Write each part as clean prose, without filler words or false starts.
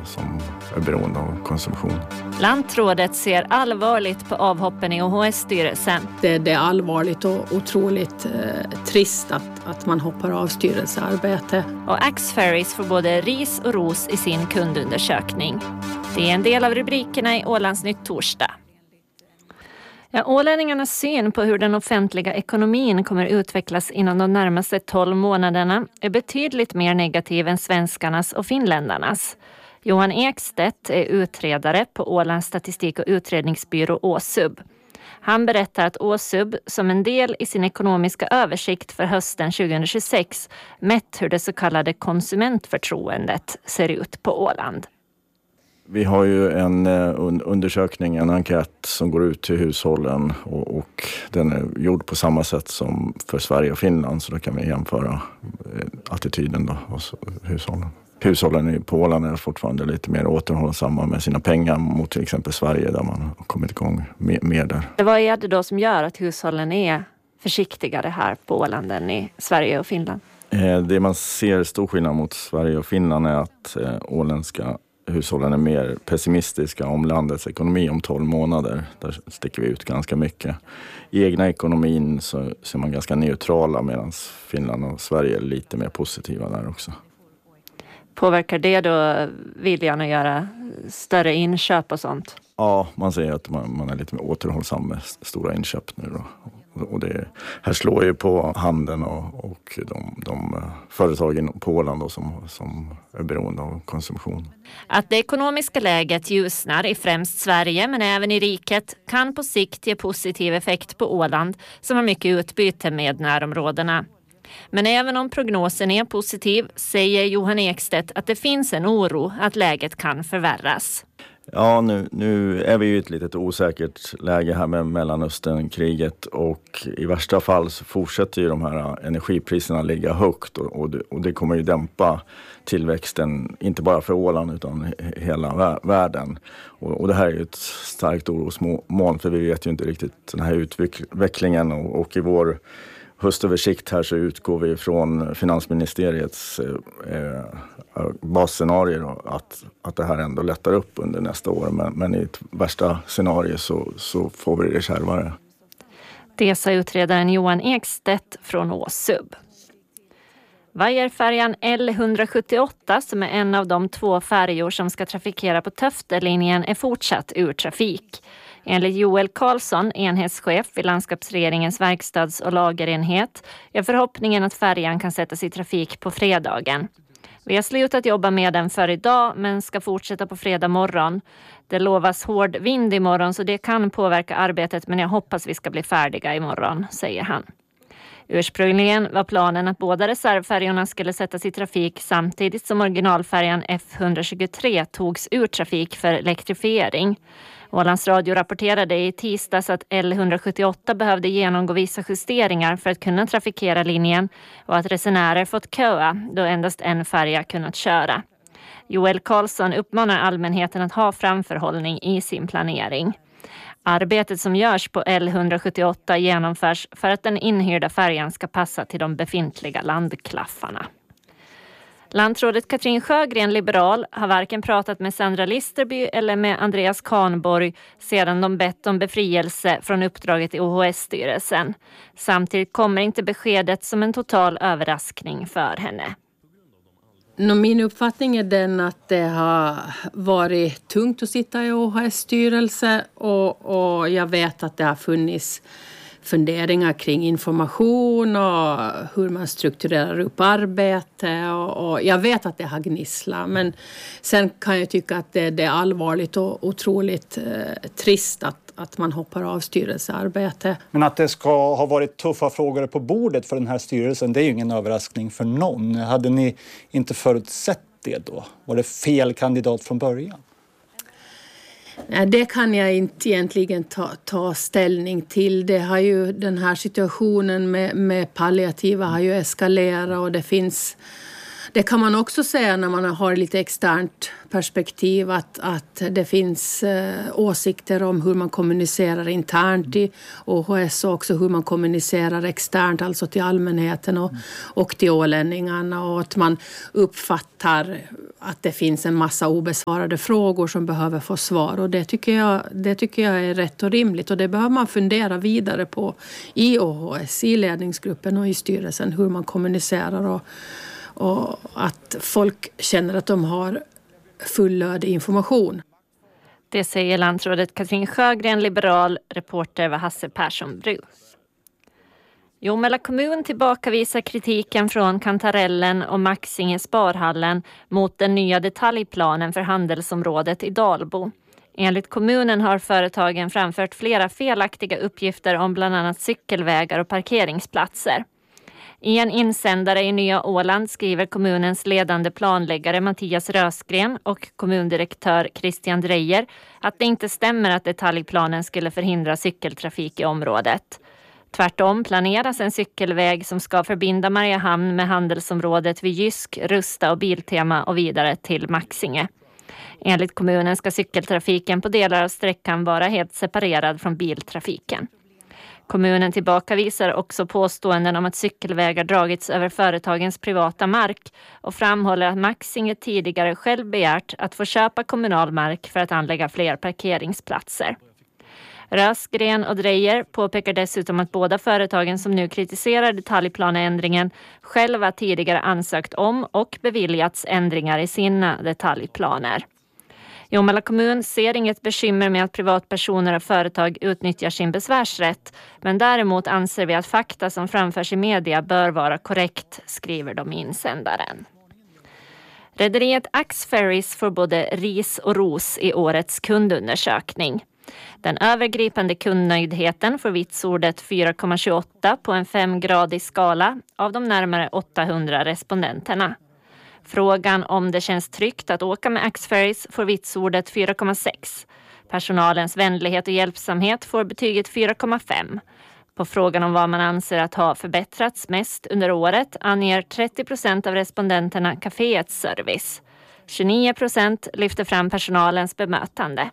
som är beroende av konsumtion. Lantrådet ser allvarligt på avhoppen i OHS-styrelsen. Det är allvarligt och otroligt trist att man hoppar av styrelsearbete. Och Axferries får både ris och ros i sin kundundersökning. Det är en del av rubrikerna i Ålandsnytt torsdag. Ja, ålänningarnas syn på hur den offentliga ekonomin kommer utvecklas inom de närmaste 12 månaderna är betydligt mer negativ än svenskarnas och finländarnas. Johan Ekstedt är utredare på Ålands statistik- och utredningsbyrå Åsub. Han berättar att Åsub som en del i sin ekonomiska översikt för hösten 2026 mätt hur det så kallade konsumentförtroendet ser ut på Åland. Vi har ju en undersökning, en enkät som går ut till hushållen och den är gjord på samma sätt som för Sverige och Finland, så då kan vi jämföra attityden då hos hushållen. Hushållen på Åland är fortfarande lite mer återhållsamma med sina pengar mot till exempel Sverige där man har kommit igång mer där. Vad är det då som gör att hushållen är försiktigare här på Åland än i Sverige och Finland? Det man ser stor skillnad mot Sverige och Finland är att åländska hushållen är mer pessimistiska om landets ekonomi om 12 månader. Där sticker vi ut ganska mycket. I egna ekonomin så ser man ganska neutrala medan Finland och Sverige är lite mer positiva där också. Påverkar det då viljan att göra större inköp och sånt? Ja, man säger att man är lite mer återhållsam med stora inköp nu då. Och det här slår ju på handeln och de företagen på Åland då som är beroende av konsumtion. Att det ekonomiska läget ljusnar i främst Sverige men även i riket kan på sikt ge positiv effekt på Åland som har mycket utbyte med närområdena. Men även om prognosen är positiv säger Johan Ekstedt att det finns en oro att läget kan förvärras. Ja, nu är vi ju i ett litet osäkert läge här med Mellanösternkriget och i värsta fall så fortsätter ju de här energipriserna ligga högt och det kommer ju dämpa tillväxten inte bara för Åland utan hela världen. Och det här är ju ett starkt orosmoln för vi vet ju inte riktigt den här utvecklingen och i vår höstöversikt här så utgår vi från finansministeriets basscenarier att det här ändå lättar upp under nästa år. Men i ett värsta scenario så får vi det kärvare. Det sa utredaren Johan Ekstedt från Åsub. Vajerfärjan L178 som är en av de 2 färjor som ska trafikera på Töftelinjen är fortsatt ur trafik. Enligt Joel Karlsson, enhetschef vid landskapsregeringens verkstads- och lagerenhet, är förhoppningen att färjan kan sättas i trafik på fredagen. Vi har slutat jobba med den för idag men ska fortsätta på fredag morgon. Det lovas hård vind imorgon så det kan påverka arbetet men jag hoppas vi ska bli färdiga imorgon, säger han. Ursprungligen var planen att båda reservfärjorna skulle sättas i trafik samtidigt som originalfärjan F123 togs ur trafik för elektrifiering. Ålands Radio rapporterade i tisdags att L178 behövde genomgå vissa justeringar för att kunna trafikera linjen och att resenärer fått köa då endast en färja kunnat köra. Joel Karlsson uppmanar allmänheten att ha framförhållning i sin planering. Arbetet som görs på L178 genomförs för att den inhyrda färjan ska passa till de befintliga landklaffarna. Lantrådet Katrin Sjögren, liberal, har varken pratat med Sandra Listerby eller med Andreas Kahnborg sedan de bett om befrielse från uppdraget i OHS-styrelsen. Samtidigt kommer inte beskedet som en total överraskning för henne. Min uppfattning är den att det har varit tungt att sitta i OHS-styrelse och jag vet att det har funnits funderingar kring information och hur man strukturerar upp arbete och jag vet att det har gnisslat men sen kan jag tycka att det är allvarligt och otroligt trist att man hoppar av styrelsearbete. Men att det ska ha varit tuffa frågor på bordet för den här styrelsen, det är ju ingen överraskning för någon. Hade ni inte förutsett det då? Var det fel kandidat från början? Nej, det kan jag inte egentligen ta ställning till. Det har ju, den här situationen med palliativa har ju eskalerat och det finns Det kan man också säga när man har lite externt perspektiv att det finns åsikter om hur man kommunicerar internt i OHS och också hur man kommunicerar externt, alltså till allmänheten och till ålänningarna, och att man uppfattar att det finns en massa obesvarade frågor som behöver få svar, och det tycker jag är rätt och rimligt, och det behöver man fundera vidare på i OHS, i ledningsgruppen och i styrelsen, hur man kommunicerar och att folk känner att de har fullödig information. Det säger landrådet Katrin Sjögren, liberal. Reporter var Hasse Persson Bru. Jomala kommun tillbakavisar kritiken från Kantarellen och Maxinge Sparhallen mot den nya detaljplanen för handelsområdet i Dalbo. Enligt kommunen har företagen framfört flera felaktiga uppgifter om bland annat cykelvägar och parkeringsplatser. I en insändare i Nya Åland skriver kommunens ledande planläggare Mattias Rösgren och kommundirektör Christian Dreyer att det inte stämmer att detaljplanen skulle förhindra cykeltrafik i området. Tvärtom planeras en cykelväg som ska förbinda Mariehamn med handelsområdet vid Jysk, Rusta och Biltema och vidare till Maxinge. Enligt kommunen ska cykeltrafiken på delar av sträckan vara helt separerad från biltrafiken. Kommunen tillbakavisar också påståenden om att cykelvägar dragits över företagens privata mark och framhåller att Maxinge tidigare själv begärt att få köpa kommunal mark för att anlägga fler parkeringsplatser. Rösgren och Dreyer påpekar dessutom att båda företagen som nu kritiserar detaljplaneändringen själva tidigare ansökt om och beviljats ändringar i sina detaljplaner. Jomala kommun ser inget bekymmer med att privatpersoner och företag utnyttjar sin besvärsrätt, men däremot anser vi att fakta som framförs i media bör vara korrekt, skriver de i insändaren. Rederiet Axferries får både ris och ros i årets kundundersökning. Den övergripande kundnöjdheten får vitsordet 4,28 på en 5-gradig skala av de närmare 800 respondenterna. Frågan om det känns tryggt att åka med Axferries får vitsordet 4,6. Personalens vänlighet och hjälpsamhet får betyget 4,5. På frågan om vad man anser att ha förbättrats mest under året anger 30% av respondenterna kaféets service. 29% lyfter fram personalens bemötande.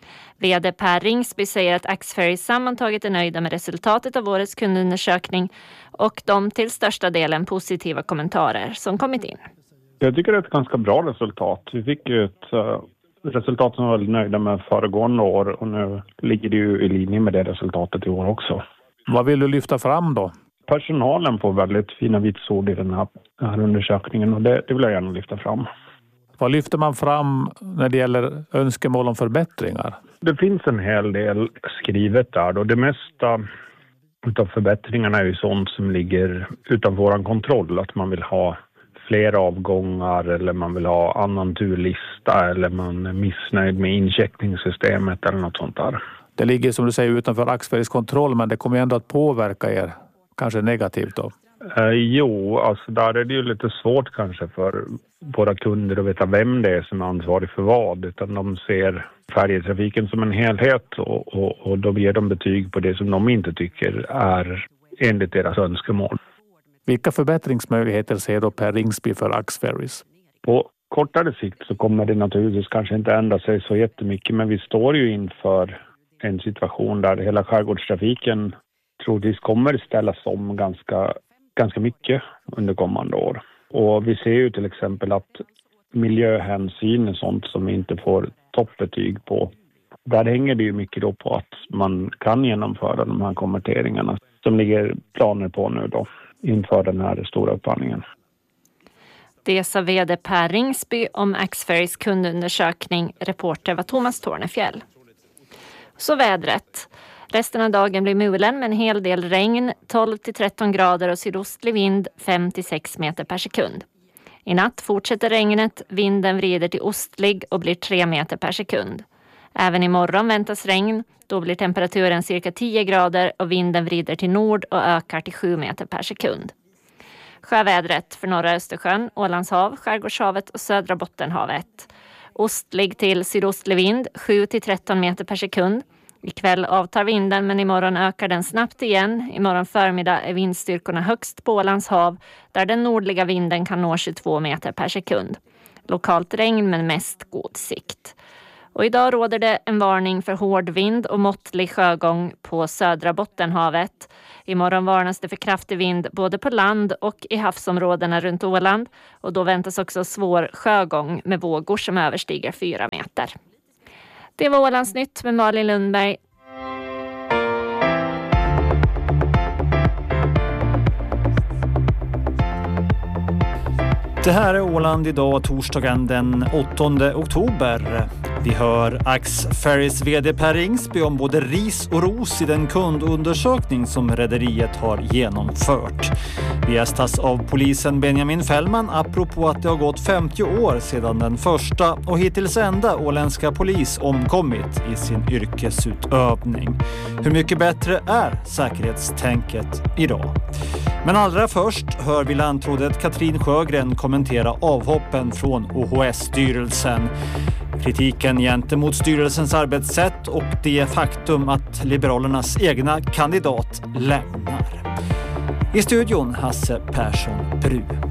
VD Per Ringsby säger att Axferries sammantaget är nöjda med resultatet av årets kundundersökning och de till största delen positiva kommentarer som kommit in. Jag tycker det är ett ganska bra resultat. Vi fick ju ett resultat som var väldigt nöjda med föregående år och nu ligger det ju i linje med det resultatet i år också. Vad vill du lyfta fram då? Personalen får väldigt fina vitsord i den här undersökningen och det vill jag gärna lyfta fram. Vad lyfter man fram när det gäller önskemål om förbättringar? Det finns en hel del skrivet där och det mesta utav förbättringarna är ju sånt som ligger utanför vår kontroll. Att man vill ha fler avgångar eller man vill ha annan turlista eller man är missnöjd med incheckningssystemet eller något sånt där. Det ligger som du säger utanför Axferries kontroll, men det kommer ändå att påverka er, kanske negativt då? Jo, alltså där är det ju lite svårt kanske för våra kunder att veta vem det är som är ansvarig för vad, utan de ser färjetrafiken som en helhet och då ger de betyg på det som de inte tycker är enligt deras önskemål. Vilka förbättringsmöjligheter ser då Per Ringsby för Axferries? På kortare sikt så kommer det naturligtvis kanske inte ändra sig så jättemycket, men vi står ju inför en situation där hela skärgårdstrafiken troligtvis kommer ställas om ganska mycket under kommande år. Och vi ser ju till exempel att miljöhänsyn är sånt som vi inte får toppbetyg på. Där hänger det ju mycket då på att man kan genomföra de här konverteringarna som ligger planer på nu då inför den här stora upphandlingen. Det sa VD Per Ringsby om Axferries kundundersökning. Reporter var Thomas Tornefjäll. Så vädret. Resten av dagen blir mulen med en hel del regn, 12-13 grader och sydostlig vind 5-6 meter per sekund. I natt fortsätter regnet, vinden vrider till ostlig och blir 3 meter per sekund. Även imorgon väntas regn, då blir temperaturen cirka 10 grader och vinden vrider till nord och ökar till 7 meter per sekund. Sjövädret för norra Östersjön, Ålandshav, Skärgårdshavet och södra Bottenhavet. Ostlig till sydostlig vind 7-13 meter per sekund. Ikväll avtar vinden men imorgon ökar den snabbt igen. Imorgon förmiddag är vindstyrkorna högst på Ålands hav där den nordliga vinden kan nå 22 meter per sekund. Lokalt regn men mest god sikt. Och idag råder det en varning för hård vind och måttlig sjögång på södra Bottenhavet. Imorgon varnas det för kraftig vind både på land och i havsområdena runt Åland. Och då väntas också svår sjögång med vågor som överstiger 4 meter. Det var Ålands nytt med Malin Lundberg. Det här är Åland idag, torsdagen den 8 oktober. Vi hör Axferries vd Per Ringsby om både ris och ros i den kundundersökning som rederiet har genomfört. Vi gästas av polisen Benjamin Fällman apropå att det har gått 50 år sedan den första och hittills enda åländska polis omkommit i sin yrkesutövning. Hur mycket bättre är säkerhetstänket idag? Men allra först hör vi landrådet Katrin Sjögren kommentera avhoppen från OHS-styrelsen. Kritiken gentemot styrelsens arbetssätt och det faktum att Liberalernas egna kandidat lämnar. I studion Hasse Persson Bru.